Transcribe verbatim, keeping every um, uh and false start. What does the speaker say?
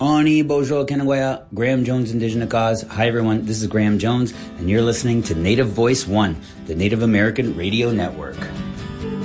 Ani Bojo Kenawaya, Graham Jones Indigenous Cause. Hi everyone, this is Graham Jones, and you're listening to Native Voice One, the Native American Radio Network.